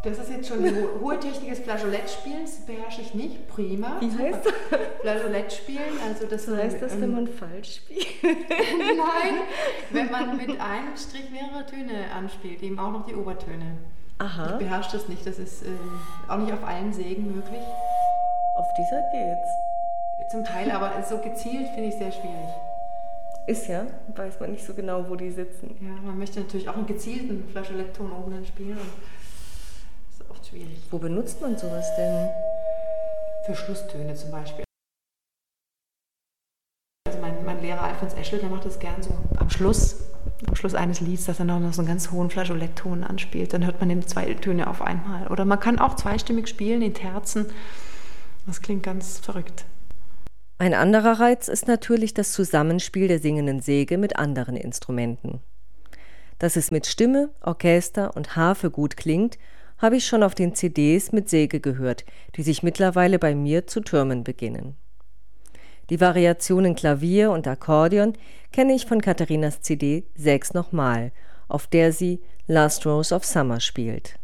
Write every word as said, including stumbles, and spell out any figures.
Das ist jetzt schon ho- hohe Technik des Flageolettspielens, das beherrsche ich nicht. Prima. Wie heißt das? Flageolett spielen, also das So heißt das, ähm, wenn man falsch spielt? Nein, wenn man mit einem Strich mehrere Töne anspielt, eben auch noch die Obertöne. Aha. Ich beherrsche das nicht, das ist ähm, auch nicht auf allen Sägen möglich. Auf dieser geht's. Zum Teil, aber so gezielt finde ich sehr schwierig. Ist ja, weiß man nicht so genau, wo die sitzen. Ja, man möchte natürlich auch einen gezielten Flageolettton oben dann spielen. Und das ist oft schwierig. Wo benutzt man sowas denn? Für Schlusstöne zum Beispiel. Also mein, mein Lehrer Alfons Eschel, der macht das gern so am Schluss, am Schluss eines Lieds, dass er noch so einen ganz hohen Flageolettton anspielt. Dann hört man eben zwei Töne auf einmal. Oder man kann auch zweistimmig spielen in Terzen. Das klingt ganz verrückt. Ein anderer Reiz ist natürlich das Zusammenspiel der singenden Säge mit anderen Instrumenten. Dass es mit Stimme, Orchester und Harfe gut klingt, habe ich schon auf den C Ds mit Säge gehört, die sich mittlerweile bei mir zu türmen beginnen. Die Variationen Klavier und Akkordeon kenne ich von Katharinas C D Säg's nochmal, auf der sie Last Rose of Summer spielt.